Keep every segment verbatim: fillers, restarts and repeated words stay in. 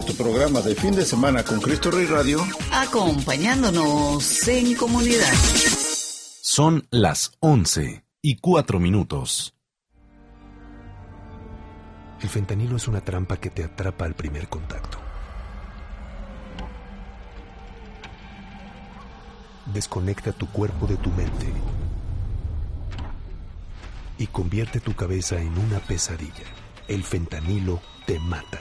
tu programa de fin de semana con Cristo Rey Radio, acompañándonos en comunidad. Son las once y cuatro minutos. El fentanilo es una trampa que te atrapa al primer contacto. Desconecta tu cuerpo de tu mente y convierte tu cabeza en una pesadilla. El fentanilo te mata.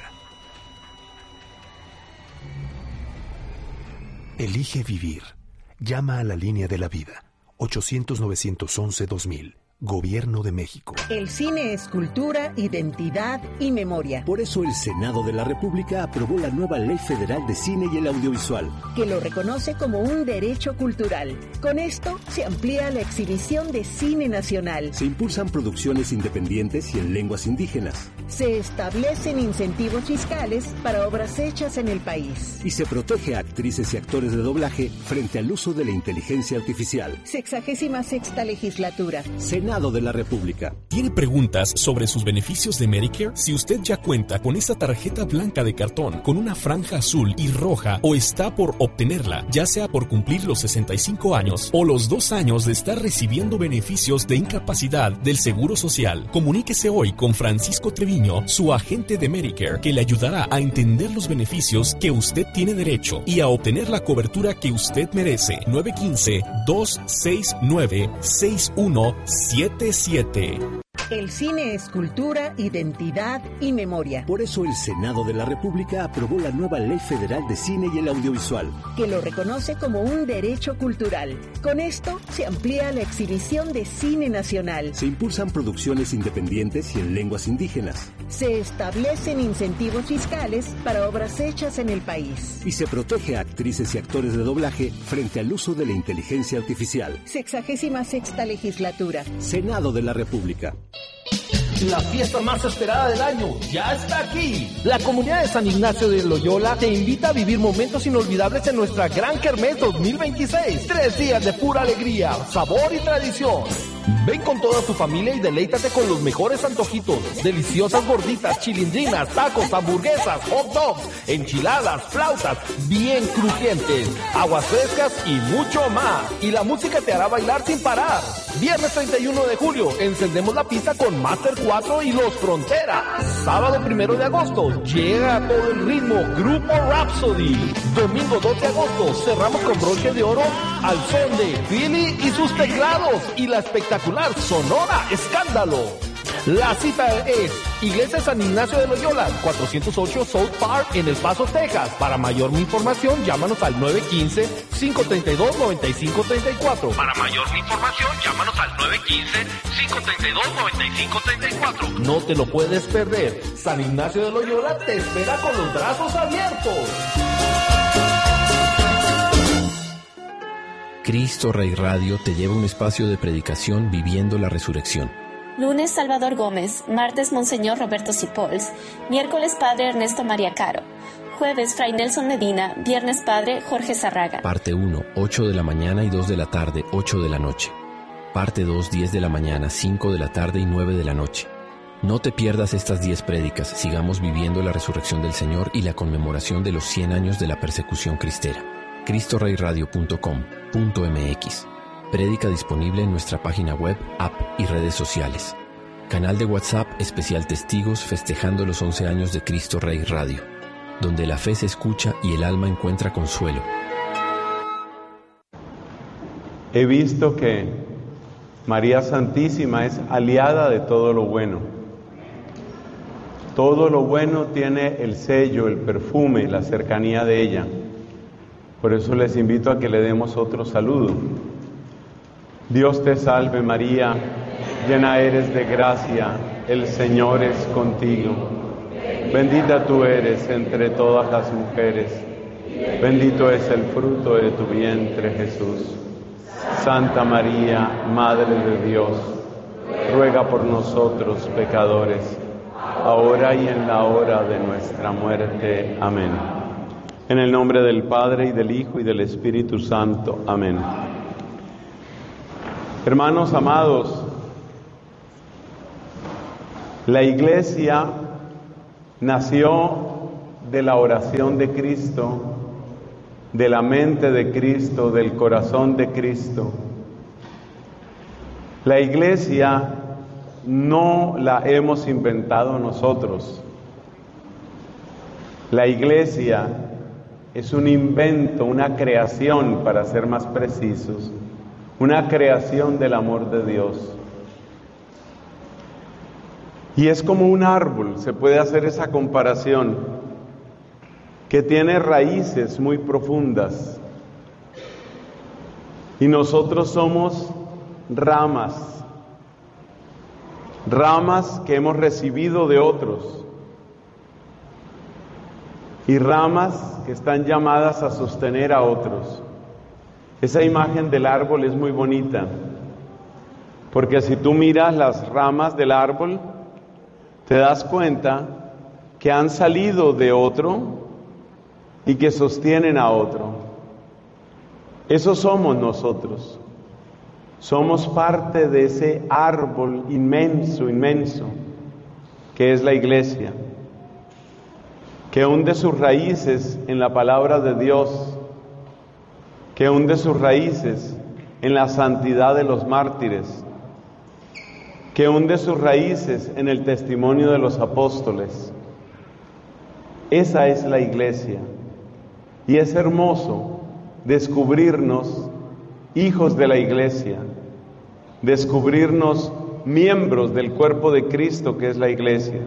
Elige vivir. Llama a la línea de la vida. ochocientos, novecientos once, dos mil. Gobierno de México. El cine es cultura, identidad y memoria. Por eso el Senado de la República aprobó la nueva Ley Federal de Cine y el Audiovisual, que lo reconoce como un derecho cultural. Con esto se amplía la exhibición de cine nacional. Se impulsan producciones independientes y en lenguas indígenas. Se establecen incentivos fiscales para obras hechas en el país. Y se protege a actrices y actores de doblaje frente al uso de la inteligencia artificial. Sexagésima sexta legislatura. Senado de la República. ¿Tiene preguntas sobre sus beneficios de Medicare? Si usted ya cuenta con esa tarjeta blanca de cartón con una franja azul y roja o está por obtenerla, ya sea por cumplir los sesenta y cinco años o los dos años de estar recibiendo beneficios de incapacidad del Seguro Social, comuníquese hoy con Francisco Treviño, su agente de Medicare, que le ayudará a entender los beneficios que usted tiene derecho y a obtener la cobertura que usted merece. nueve uno cinco, dos seis nueve, seis uno siete siete. El cine es cultura, identidad y memoria. Por eso el Senado de la República aprobó la nueva Ley Federal de Cine y el Audiovisual, que lo reconoce como un derecho cultural. Con esto se amplía la exhibición de cine nacional. Se impulsan producciones independientes y en lenguas indígenas. Se establecen incentivos fiscales para obras hechas en el país. Y se protege a actrices y actores de doblaje frente al uso de la inteligencia artificial. Sexagésima sexta legislatura. Senado de la República. La fiesta más esperada del año ya está aquí. La comunidad de San Ignacio de Loyola te invita a vivir momentos inolvidables en nuestra Gran Kermés dos mil veintiséis. Tres días de pura alegría, sabor y tradición. Ven con toda tu familia y deleítate con los mejores antojitos, deliciosas gorditas, chilindrinas, tacos, hamburguesas, hot dogs, enchiladas, flautas, bien crujientes, aguas frescas y mucho más. Y la música te hará bailar sin parar. Viernes treinta y uno de julio, encendemos la pista con Master cuatro y Los Fronteras. Sábado primero de agosto, llega a todo el ritmo Grupo Rhapsody. Domingo dos de agosto, cerramos con broche de oro al son de Philly y sus teclados y la espectacular Sonora Escándalo. La cita es Iglesia San Ignacio de Loyola, cuatrocientos ocho South Park en El Paso, Texas. Para mayor información, llámanos al nueve uno cinco, cinco tres dos, nueve cinco tres cuatro. Para mayor información, llámanos al nueve uno cinco, cinco tres dos, nueve cinco tres cuatro. No te lo puedes perder. San Ignacio de Loyola te espera con los brazos abiertos. Cristo Rey Radio te lleva a un espacio de predicación viviendo la resurrección. Lunes, Salvador Gómez. Martes, Monseñor Roberto Cipols. Miércoles, Padre Ernesto María Caro. Jueves, Fray Nelson Medina. Viernes, Padre Jorge Zarraga. Parte uno, ocho de la mañana y dos de la tarde, ocho de la noche. Parte dos, diez de la mañana, cinco de la tarde y nueve de la noche. No te pierdas estas diez prédicas. Sigamos viviendo la resurrección del Señor y la conmemoración de los cien años de la persecución cristera. cristo rey radio punto com punto m x. Prédica disponible en nuestra página web, app y redes sociales. Canal de WhatsApp especial Testigos festejando los once años de Cristo Rey Radio, donde la fe se escucha y el alma encuentra consuelo. He visto que María Santísima es aliada de todo lo bueno. Todo lo bueno tiene el sello, el perfume, la cercanía de ella. Por eso les invito a que le demos otro saludo. Dios te salve María, llena eres de gracia, el Señor es contigo. Bendita tú eres entre todas las mujeres, bendito es el fruto de tu vientre Jesús. Santa María, Madre de Dios, ruega por nosotros pecadores, ahora y en la hora de nuestra muerte. Amén. En el nombre del Padre, y del Hijo, y del Espíritu Santo. Amén. Hermanos amados, la Iglesia nació de la oración de Cristo, de la mente de Cristo, del corazón de Cristo. La iglesia no la hemos inventado nosotros. La iglesia es un invento, una creación, para ser más precisos, una creación del amor de Dios. Y es como un árbol, se puede hacer esa comparación, que tiene raíces muy profundas. Y nosotros somos ramas, ramas que hemos recibido de otros, y ramas que están llamadas a sostener a otros. Esa imagen del árbol es muy bonita, porque si tú miras las ramas del árbol, te das cuenta que han salido de otro y que sostienen a otro. Eso somos nosotros. Somos parte de ese árbol inmenso, inmenso, que es la iglesia, que hunde sus raíces en la palabra de Dios, que hunde sus raíces en la santidad de los mártires, que hunde sus raíces en el testimonio de los apóstoles. Esa es la iglesia, y es hermoso descubrirnos hijos de la iglesia, descubrirnos miembros del cuerpo de Cristo que es la iglesia.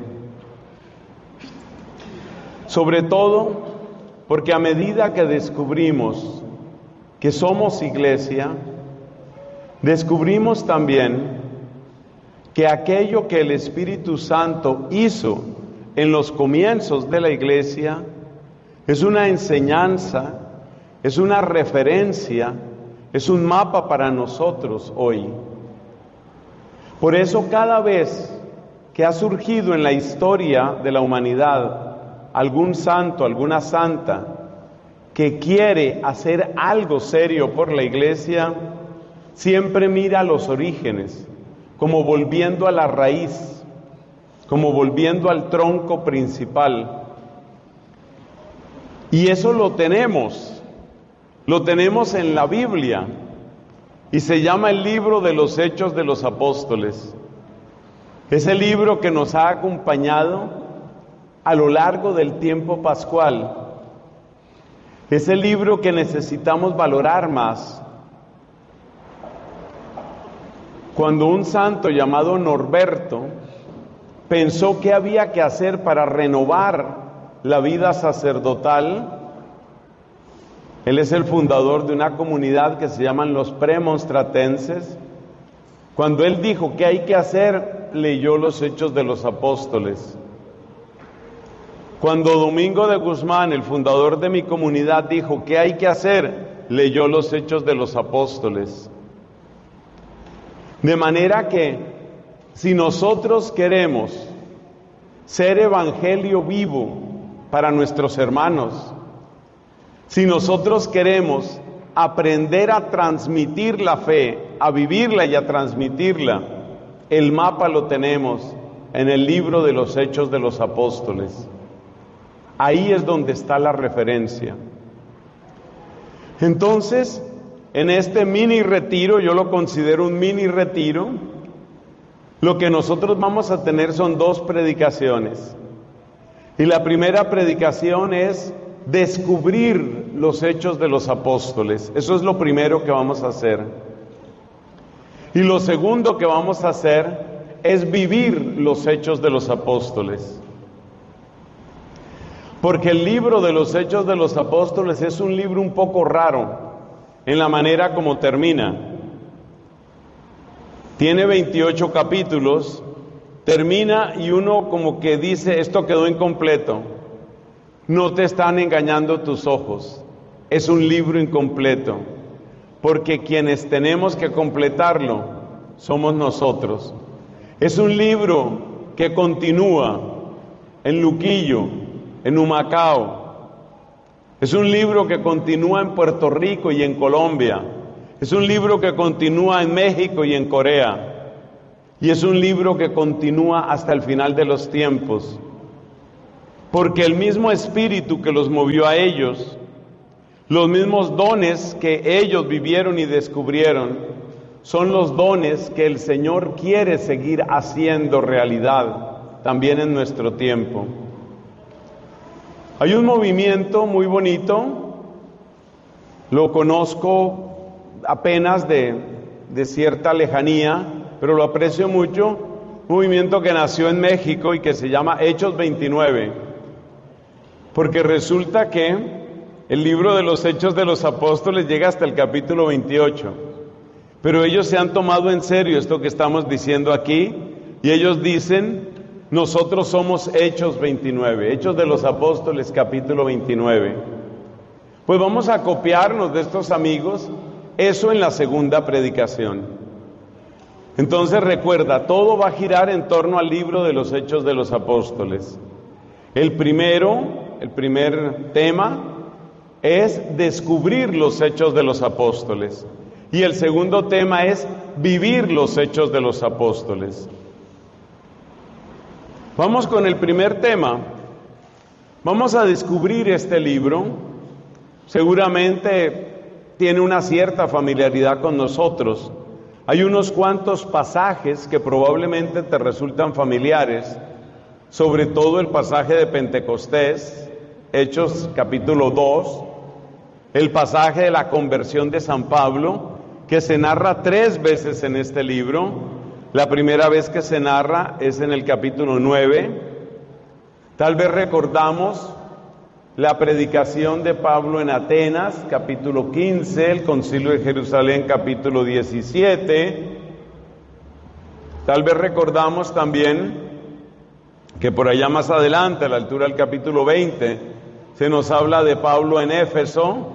Sobre todo porque a medida que descubrimos que somos iglesia, descubrimos también que aquello que el Espíritu Santo hizo en los comienzos de la iglesia es una enseñanza, es una referencia, es un mapa para nosotros hoy. Por eso cada vez que ha surgido en la historia de la humanidad algún santo, alguna santa que quiere hacer algo serio por la iglesia, siempre mira los orígenes, como volviendo a la raíz, como volviendo al tronco principal. Y eso lo tenemos, lo tenemos en la Biblia, y se llama el libro de los Hechos de los Apóstoles. Es el libro que nos ha acompañado a lo largo del tiempo pascual. Es el libro que necesitamos valorar más. Cuando un santo llamado Norberto pensó qué había que hacer para renovar la vida sacerdotal, él es el fundador de una comunidad que se llaman los premonstratenses. Cuando él dijo qué hay que hacer, leyó los Hechos de los Apóstoles. Cuando Domingo de Guzmán, el fundador de mi comunidad, dijo qué hay que hacer, leyó los Hechos de los Apóstoles. De manera que, si nosotros queremos ser evangelio vivo para nuestros hermanos, si nosotros queremos aprender a transmitir la fe, a vivirla y a transmitirla, el mapa lo tenemos en el libro de los Hechos de los Apóstoles. Ahí es donde está la referencia. Entonces, en este mini retiro, yo lo considero un mini retiro, lo que nosotros vamos a tener son dos predicaciones. Y la primera predicación es descubrir los Hechos de los Apóstoles. Eso es lo primero que vamos a hacer. Y lo segundo que vamos a hacer es vivir los Hechos de los Apóstoles. Porque el libro de los Hechos de los Apóstoles es un libro un poco raro en la manera como termina. Tiene veintiocho capítulos, termina y uno como que dice, esto quedó incompleto. No te están engañando tus ojos, es un libro incompleto, porque quienes tenemos que completarlo somos nosotros. Es un libro que continúa en Luquillo, en Humacao. Es un libro que continúa en Puerto Rico y en Colombia. Es un libro que continúa en México y en Corea. Y es un libro que continúa hasta el final de los tiempos. porque el mismo espíritu que los movió a ellos, los mismos dones que ellos vivieron y descubrieron, son los dones que el Señor quiere seguir haciendo realidad también en nuestro tiempo. Hay un movimiento muy bonito, lo conozco apenas de, de cierta lejanía, pero lo aprecio mucho, un movimiento que nació en México y que se llama Hechos veintinueve, porque resulta que el libro de los Hechos de los Apóstoles llega hasta el capítulo veintiocho, pero ellos se han tomado en serio esto que estamos diciendo aquí, y ellos dicen, nosotros somos Hechos veintinueve, Hechos de los Apóstoles capítulo veintinueve. Pues vamos a copiarnos de estos amigos, eso en la segunda predicación. Entonces recuerda, todo va a girar en torno al libro de los Hechos de los Apóstoles. El primero, el primer tema es descubrir los hechos de los apóstoles. Y el segundo tema es vivir los hechos de los apóstoles. Vamos con el primer tema. Vamos a descubrir este libro. Seguramente tiene una cierta familiaridad con nosotros. Hay unos cuantos pasajes que probablemente te resultan familiares, sobre todo el pasaje de Pentecostés, Hechos capítulo dos, el pasaje de la conversión de San Pablo, que se narra tres veces en este libro. La primera vez que se narra es en el capítulo nueve. Tal vez recordamos la predicación de Pablo en Atenas, capítulo quince, el concilio de Jerusalén, capítulo diecisiete. Tal vez recordamos también que por allá más adelante, a la altura del capítulo veinte, se nos habla de Pablo en Éfeso.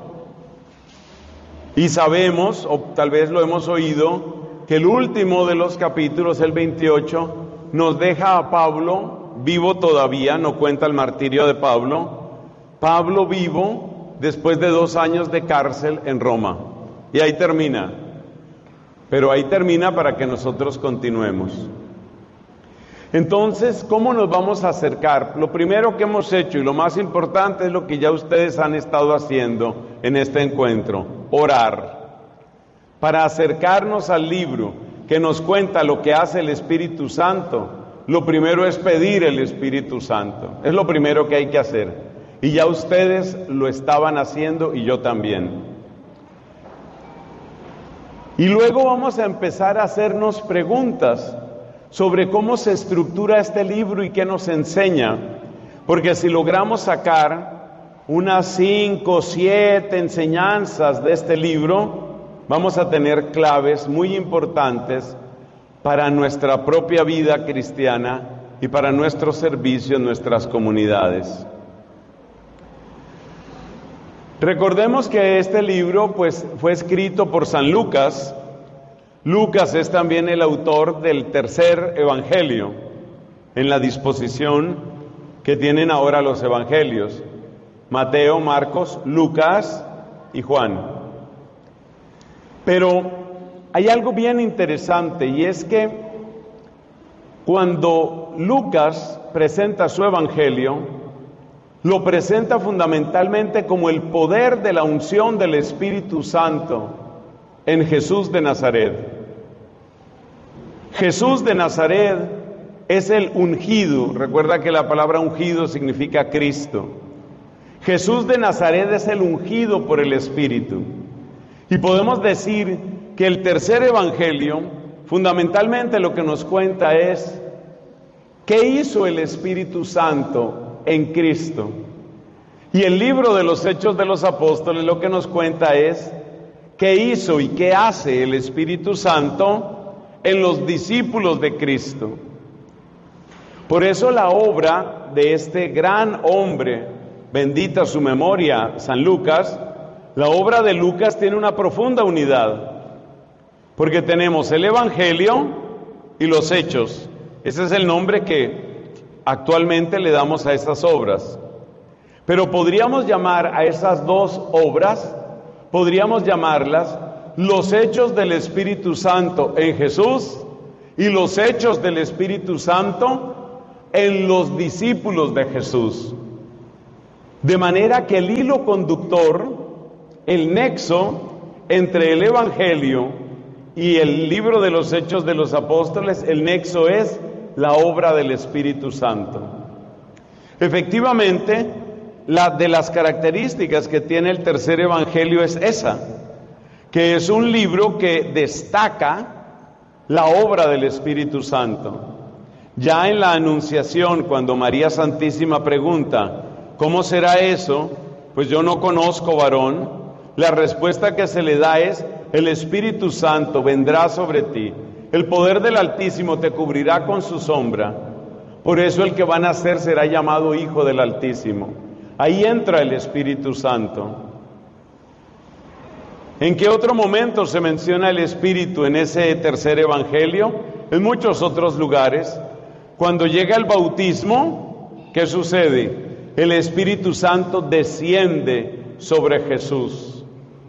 Y sabemos, o tal vez lo hemos oído, que el último de los capítulos, el veintiocho, nos deja a Pablo vivo todavía, no cuenta el martirio de Pablo, Pablo vivo después de dos años de cárcel en Roma. Y ahí termina. Pero ahí termina para que nosotros continuemos. Entonces, ¿cómo nos vamos a acercar? Lo primero que hemos hecho y lo más importante es lo que ya ustedes han estado haciendo en este encuentro, orar. Para acercarnos al libro que nos cuenta lo que hace el Espíritu Santo, lo primero es pedir el Espíritu Santo. Es lo primero que hay que hacer. Y ya ustedes lo estaban haciendo y yo también. Y luego vamos a empezar a hacernos preguntas sobre cómo se estructura este libro y qué nos enseña, porque si logramos sacar unas cinco, siete enseñanzas de este libro, vamos a tener claves muy importantes para nuestra propia vida cristiana y para nuestro servicio en nuestras comunidades. Recordemos que este libro pues, fue escrito por San Lucas. Lucas es también el autor del tercer evangelio en la disposición que tienen ahora los evangelios: Mateo, Marcos, Lucas y Juan. Pero hay algo bien interesante, y es que cuando Lucas presenta su evangelio, lo presenta fundamentalmente como el poder de la unción del Espíritu Santo en Jesús de Nazaret. Jesús de Nazaret es el ungido. Recuerda que la palabra ungido significa Cristo. Jesús de Nazaret es el ungido por el Espíritu. Y podemos decir que el tercer evangelio, fundamentalmente lo que nos cuenta es qué hizo el Espíritu Santo en Cristo. Y el libro de los Hechos de los Apóstoles lo que nos cuenta es qué hizo y qué hace el Espíritu Santo en los discípulos de Cristo. Por eso la obra de este gran hombre, bendita su memoria, San Lucas, la obra de Lucas tiene una profunda unidad, porque tenemos el Evangelio y los Hechos. Ese es el nombre que actualmente le damos a esas obras. Pero podríamos llamar a esas dos obras, podríamos llamarlas los hechos del Espíritu Santo en Jesús y los hechos del Espíritu Santo en los discípulos de Jesús. De manera que el hilo conductor, el nexo entre el Evangelio y el libro de los Hechos de los Apóstoles, el nexo es la obra del Espíritu Santo. Efectivamente, la de las características que tiene el tercer Evangelio es esa, que es un libro que destaca la obra del Espíritu Santo. Ya en la Anunciación, cuando María Santísima pregunta, ¿cómo será eso? Pues yo no conozco varón. La respuesta que se le da es, el Espíritu Santo vendrá sobre ti, el poder del Altísimo te cubrirá con su sombra. Por eso el que va a nacer será llamado Hijo del Altísimo. Ahí entra el Espíritu Santo. ¿En qué otro momento se menciona el Espíritu en ese tercer Evangelio? En muchos otros lugares. Cuando llega el bautismo, ¿qué sucede? El Espíritu Santo desciende sobre Jesús.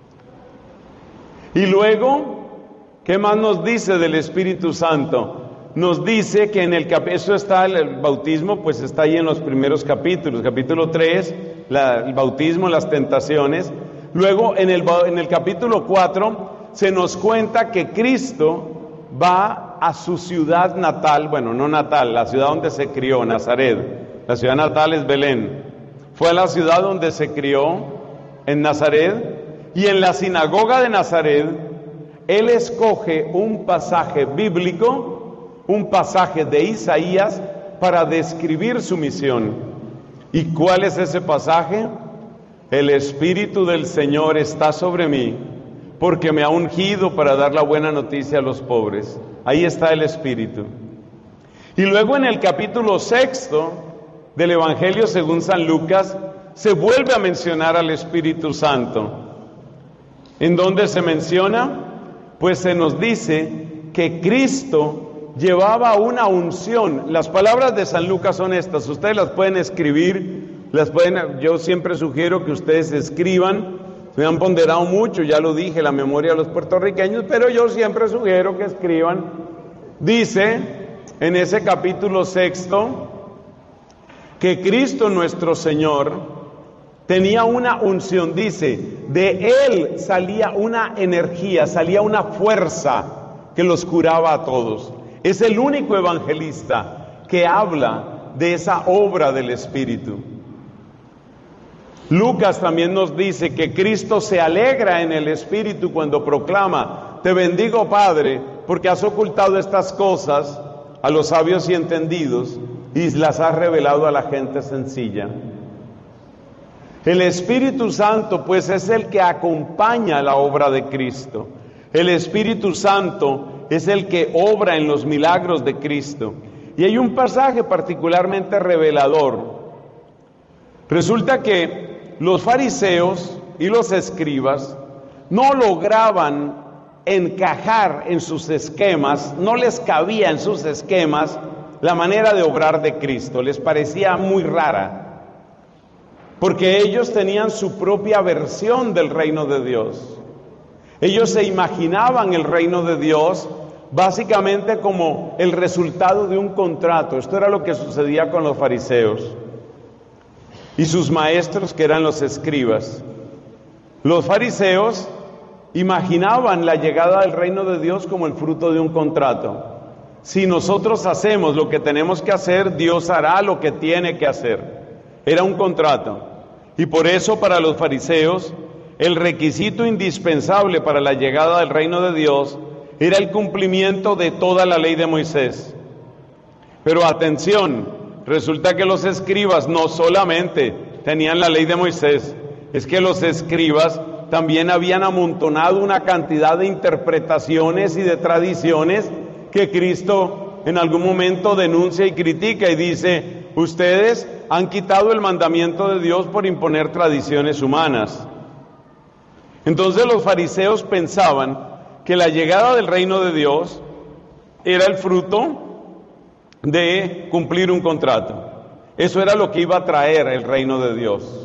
Y luego, ¿qué más nos dice del Espíritu Santo? Nos dice que en el capítulo, eso está, el bautismo, pues está ahí en los primeros capítulos, capítulo tres, la, el bautismo, las tentaciones. Luego, en el, en el capítulo cuatro, se nos cuenta que Cristo va a su ciudad natal, bueno, no natal, la ciudad donde se crió, Nazaret. La ciudad natal es Belén. Fue a la ciudad donde se crió, en Nazaret, y en la sinagoga de Nazaret, Él escoge un pasaje bíblico, un pasaje de Isaías, para describir su misión. ¿Y cuál es ese pasaje? El Espíritu del Señor está sobre mí, porque me ha ungido para dar la buena noticia a los pobres. Ahí está el Espíritu. Y luego en el capítulo sexto del Evangelio según San Lucas, se vuelve a mencionar al Espíritu Santo. ¿En dónde se menciona? Pues se nos dice que Cristo llevaba una unción. Las palabras de San Lucas son estas, ustedes las pueden escribir. Las pueden, yo siempre sugiero que ustedes escriban, me han ponderado mucho, ya lo dije, la memoria de los puertorriqueños, pero yo siempre sugiero que escriban. Dice en ese capítulo sexto que Cristo nuestro Señor tenía una unción, dice, de Él salía una energía, salía una fuerza que los curaba a todos. Es el único evangelista que habla de esa obra del Espíritu. Lucas también nos dice que Cristo se alegra en el Espíritu cuando proclama, te bendigo Padre, porque has ocultado estas cosas a los sabios y entendidos y las has revelado a la gente sencilla. El Espíritu Santo pues es el que acompaña la obra de Cristo. El Espíritu Santo es el que obra en los milagros de Cristo. Y hay un pasaje particularmente revelador. Resulta que los fariseos y los escribas no lograban encajar en sus esquemas, no les cabía en sus esquemas la manera de obrar de Cristo, les parecía muy rara, porque ellos tenían su propia versión del reino de Dios. Ellos se imaginaban el reino de Dios básicamente como el resultado de un contrato. Esto era lo que sucedía con los fariseos y sus maestros, que eran los escribas. Los fariseos imaginaban la llegada del reino de Dios como el fruto de un contrato. Si nosotros hacemos lo que tenemos que hacer, Dios hará lo que tiene que hacer. Era un contrato. Y por eso para los fariseos, el requisito indispensable para la llegada del reino de Dios era el cumplimiento de toda la ley de Moisés. Pero atención, resulta que los escribas no solamente tenían la ley de Moisés, es que los escribas también habían amontonado una cantidad de interpretaciones y de tradiciones que Cristo en algún momento denuncia y critica y dice, ustedes han quitado el mandamiento de Dios por imponer tradiciones humanas. Entonces los fariseos pensaban que la llegada del reino de Dios era el fruto de cumplir un contrato. Eso era lo que iba a traer el reino de Dios.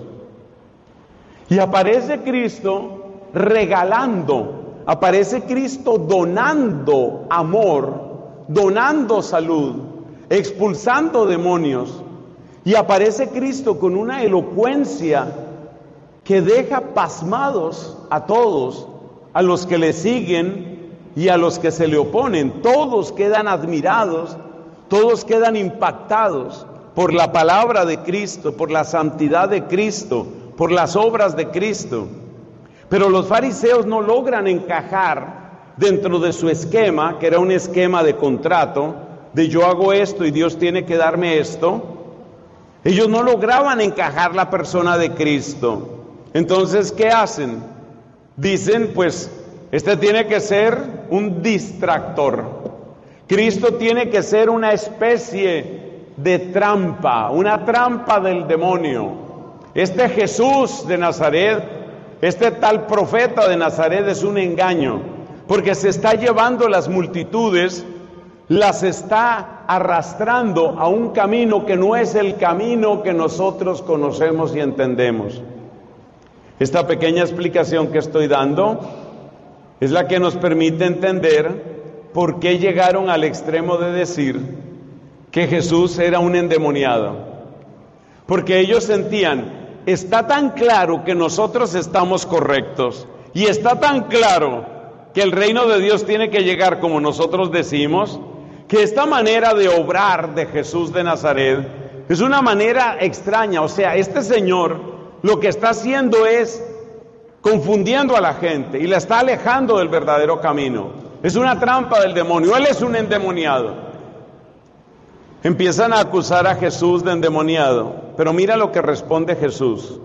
Y aparece Cristo regalando, aparece Cristo donando amor, donando salud, expulsando demonios. Y aparece Cristo con una elocuencia que deja pasmados a todos, a los que le siguen y a los que se le oponen. Todos quedan admirados, todos quedan impactados por la palabra de Cristo, por la santidad de Cristo, por las obras de Cristo. Pero los fariseos no logran encajar dentro de su esquema, que era un esquema de contrato, de yo hago esto y Dios tiene que darme esto. Ellos no lograban encajar la persona de Cristo. Entonces, ¿qué hacen? Dicen, pues, este tiene que ser un distractor. Cristo tiene que ser una especie de trampa, una trampa del demonio. Este Jesús de Nazaret, este tal profeta de Nazaret es un engaño, porque se está llevando las multitudes, las está arrastrando a un camino que no es el camino que nosotros conocemos y entendemos. Esta pequeña explicación que estoy dando es la que nos permite entender por qué llegaron al extremo de decir que Jesús era un endemoniado. Porque ellos sentían, está tan claro que nosotros estamos correctos y está tan claro que el reino de Dios tiene que llegar como nosotros decimos, que esta manera de obrar de Jesús de Nazaret es una manera extraña. O sea, este señor lo que está haciendo es confundiendo a la gente y la está alejando del verdadero camino. Es una trampa del demonio, él es un endemoniado. Empiezan a acusar a Jesús de endemoniado, pero mira lo que responde Jesús.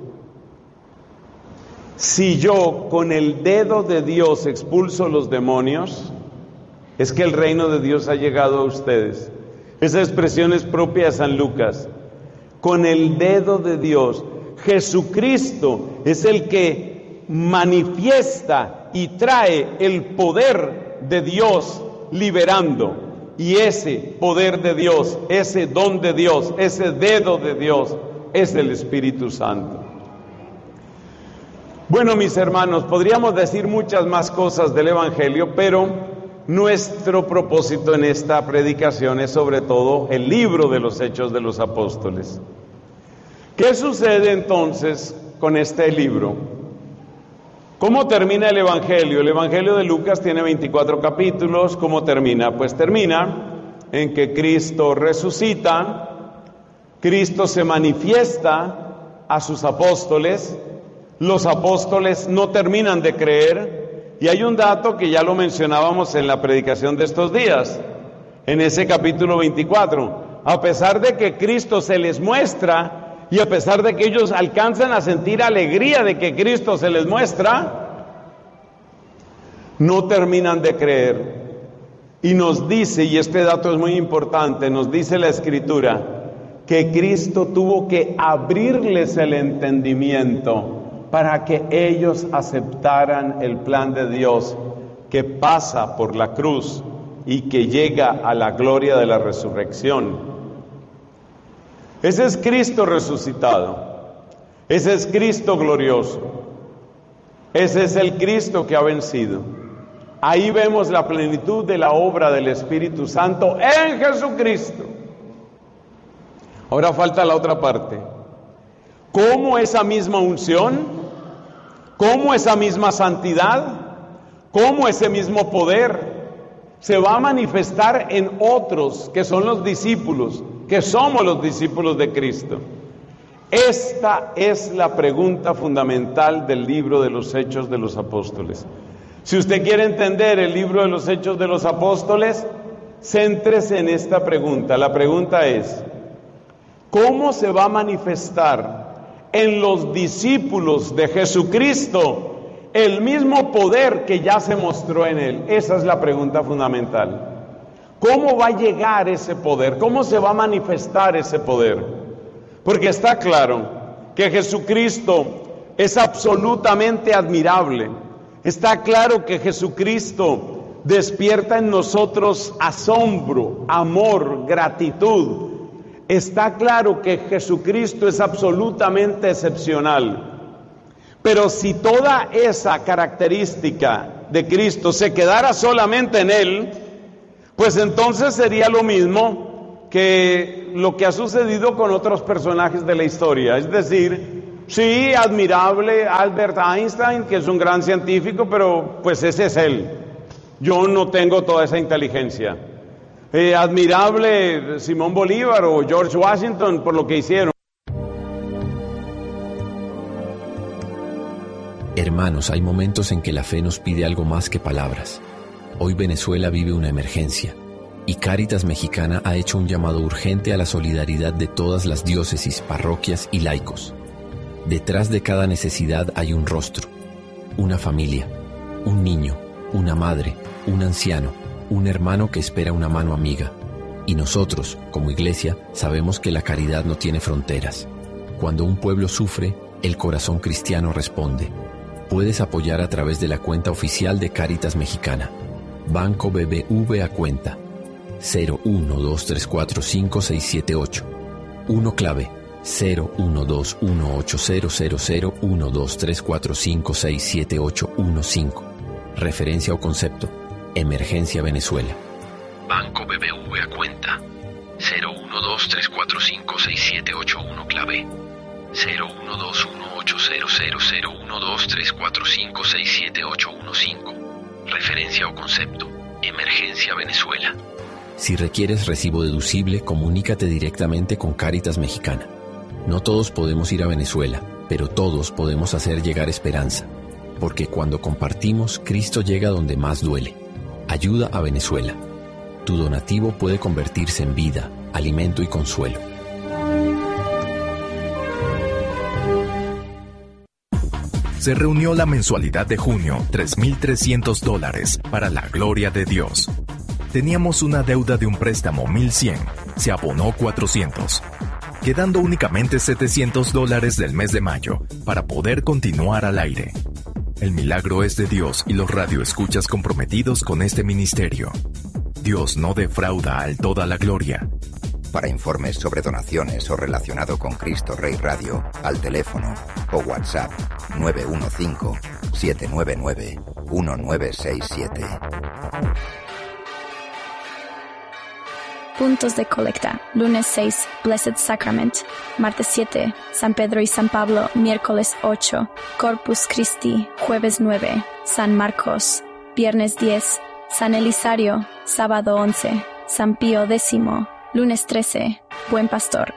Si yo con el dedo de Dios expulso los demonios, es que el reino de Dios ha llegado a ustedes. Esa expresión es propia de San Lucas. Con el dedo de Dios. Jesucristo es el que manifiesta y trae el poder de Dios liberando. Y ese poder de Dios, ese don de Dios, ese dedo de Dios, es el Espíritu Santo. Bueno, mis hermanos, podríamos decir muchas más cosas del Evangelio, pero nuestro propósito en esta predicación es sobre todo el libro de los Hechos de los Apóstoles. ¿Qué sucede entonces con este libro? ¿Cómo termina el Evangelio? El Evangelio de Lucas tiene veinticuatro capítulos. ¿Cómo termina? Pues termina en que Cristo resucita, Cristo se manifiesta a sus apóstoles, los apóstoles no terminan de creer, y hay un dato que ya lo mencionábamos en la predicación de estos días, en ese capítulo veinticuatro. A pesar de que Cristo se les muestra, y a pesar de que ellos alcanzan a sentir alegría de que Cristo se les muestra, no terminan de creer. Y nos dice, y este dato es muy importante, nos dice la Escritura, que Cristo tuvo que abrirles el entendimiento para que ellos aceptaran el plan de Dios que pasa por la cruz y que llega a la gloria de la resurrección. Ese es Cristo resucitado, ese es Cristo glorioso, ese es el Cristo que ha vencido. Ahí vemos la plenitud de la obra del Espíritu Santo en Jesucristo. Ahora falta la otra parte. ¿Cómo esa misma unción? ¿Cómo esa misma santidad? ¿Cómo ese mismo poder se va a manifestar en otros que son los discípulos, que somos los discípulos de Cristo? Esta es la pregunta fundamental del libro de los Hechos de los Apóstoles. Si usted quiere entender el libro de los Hechos de los Apóstoles, céntrese en esta pregunta. La pregunta es, ¿cómo se va a manifestar en los discípulos de Jesucristo el mismo poder que ya se mostró en él? Esa es la pregunta fundamental. ¿Cómo va a llegar ese poder? ¿Cómo se va a manifestar ese poder? Porque está claro que Jesucristo es absolutamente admirable. Está claro que Jesucristo despierta en nosotros asombro, amor, gratitud. Está claro que Jesucristo es absolutamente excepcional. Pero si toda esa característica de Cristo se quedara solamente en Él, pues entonces sería lo mismo que lo que ha sucedido con otros personajes de la historia. Es decir, sí, admirable Albert Einstein, que es un gran científico, pero pues ese es él. Yo no tengo toda esa inteligencia. Eh, admirable Simón Bolívar o George Washington por lo que hicieron. Hermanos, hay momentos en que la fe nos pide algo más que palabras. Hoy Venezuela vive una emergencia y Cáritas Mexicana ha hecho un llamado urgente a la solidaridad de todas las diócesis, parroquias y laicos. Detrás de cada necesidad hay un rostro, una familia, un niño, una madre, un anciano, un hermano que espera una mano amiga. Y nosotros, como iglesia, sabemos que la caridad no tiene fronteras. Cuando un pueblo sufre, el corazón cristiano responde. Puedes apoyar a través de la cuenta oficial de Cáritas Mexicana. Banco B B V a cuenta cero uno dos tres cuatro cinco seis siete ocho. uno clave cero uno dos uno ocho cero cero cero uno dos tres cuatro cinco seis siete ocho uno cinco. Referencia o concepto. Emergencia Venezuela. Banco B B V a cuenta cero uno dos tres cuatro cinco seis siete ocho uno clave cero uno dos uno ocho cero cero cero uno dos tres cuatro cinco seis siete ocho uno cinco. Referencia o concepto. Emergencia Venezuela. Si requieres recibo deducible, comunícate directamente con Cáritas Mexicana. No todos podemos ir a Venezuela, pero todos podemos hacer llegar esperanza. Porque cuando compartimos, Cristo llega donde más duele. Ayuda a Venezuela. Tu donativo puede convertirse en vida, alimento y consuelo. Se reunió la mensualidad de junio, tres mil trescientos dólares, para la gloria de Dios. Teníamos una deuda de un préstamo mil cien, se abonó cuatrocientos, quedando únicamente setecientos dólares del mes de mayo para poder continuar al aire. El milagro es de Dios y los radioescuchas comprometidos con este ministerio. Dios no defrauda al toda la gloria. Para informes sobre donaciones o relacionado con Cristo Rey Radio, al teléfono o WhatsApp nueve uno cinco, siete nueve nueve, uno nueve seis siete. Puntos de colecta. Lunes seis, Blessed Sacrament. Martes siete, San Pedro y San Pablo. Miércoles ocho, Corpus Christi. Jueves nueve, San Marcos. Viernes diez, San Elisario. Sábado once, San Pío X. Lunes trece, Buen Pastor.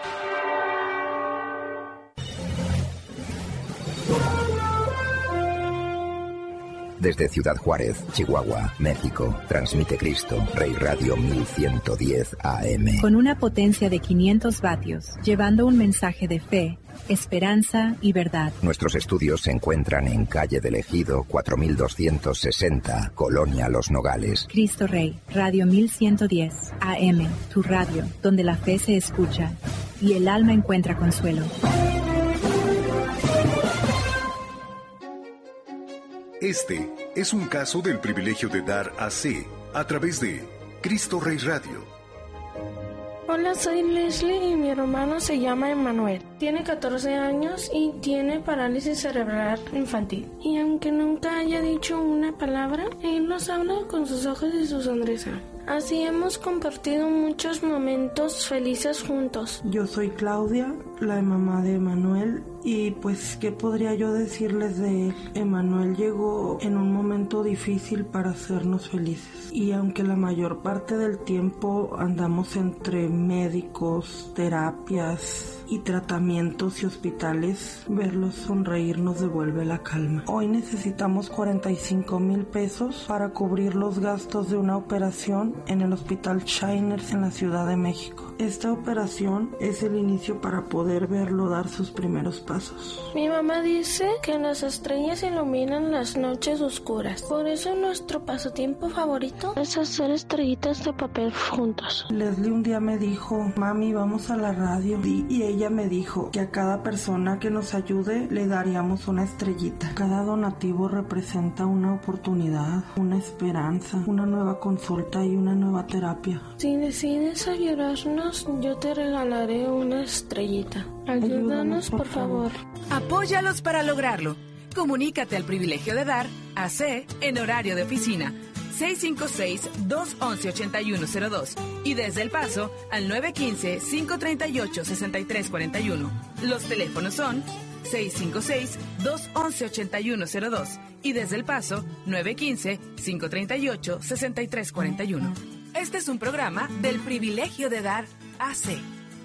Desde Ciudad Juárez, Chihuahua, México, transmite Cristo Rey Radio mil ciento diez A M. Con una potencia de quinientos vatios, llevando un mensaje de fe, esperanza y verdad. Nuestros estudios se encuentran en calle del Ejido cuatro mil doscientos sesenta, Colonia Los Nogales. Cristo Rey, Radio mil ciento diez A M, tu radio, donde la fe se escucha y el alma encuentra consuelo. Este es un caso del privilegio de dar A C a través de Cristo Rey Radio. Hola, soy Leslie y mi hermano se llama Emanuel. Tiene catorce años y tiene parálisis cerebral infantil. Y aunque nunca haya dicho una palabra, él nos habla con sus ojos y su sonrisa. Así hemos compartido muchos momentos felices juntos. Yo soy Claudia, la mamá de Emanuel, y pues, ¿qué podría yo decirles de él? Emanuel llegó en un momento difícil para hacernos felices. Y aunque la mayor parte del tiempo andamos entre médicos, terapias y tratamientos y hospitales, verlos sonreír nos devuelve la calma. Hoy necesitamos cuarenta y cinco mil pesos para cubrir los gastos de una operación en el Hospital Shiners en la Ciudad de México. Esta operación es el inicio para poder verlo dar sus primeros pasos. Mi mamá dice que las estrellas iluminan las noches oscuras. Por eso nuestro pasatiempo favorito es hacer estrellitas de papel juntos. Leslie un día me dijo, mami, vamos a la radio. Y, y ella me dijo que a cada persona que nos ayude le daríamos una estrellita. Cada donativo representa una oportunidad, una esperanza, una nueva consulta y una nueva terapia. Si decides ayudarnos, yo te regalaré una estrellita. Ayúdanos, por favor. Apóyalos para lograrlo. Comunícate al privilegio de dar A C en horario de oficina. seis cinco seis, dos once, ochenta y uno cero dos y desde El Paso al nueve uno cinco, cinco tres ocho, seis tres cuatro uno. Los teléfonos son seis cinco seis, dos once, ochenta y uno cero dos y desde El Paso nueve uno cinco, cinco tres ocho, seis tres cuatro uno. Este es un programa del privilegio de dar A C.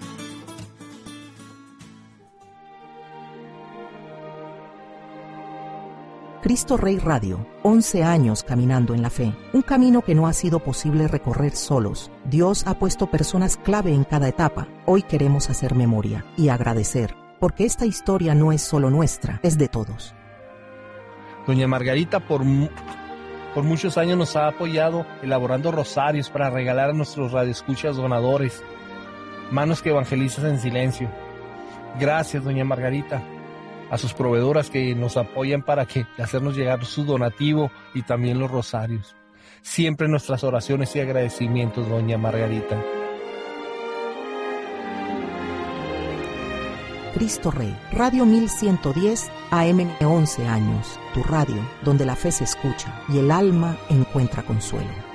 Cristo Rey Radio, once años caminando en la fe, un camino que no ha sido posible recorrer solos. Dios ha puesto personas clave en cada etapa. Hoy queremos hacer memoria y agradecer, porque esta historia no es solo nuestra, es de todos. Doña Margarita por, por muchos años nos ha apoyado elaborando rosarios para regalar a nuestros radioescuchas donadores, manos que evangelizan en silencio. Gracias, doña Margarita. A sus proveedoras que nos apoyan para que hacernos llegar su donativo y también los rosarios. Siempre nuestras oraciones y agradecimientos, doña Margarita. Cristo Rey, Radio mil ciento diez, A M, once años. Tu radio, donde la fe se escucha y el alma encuentra consuelo.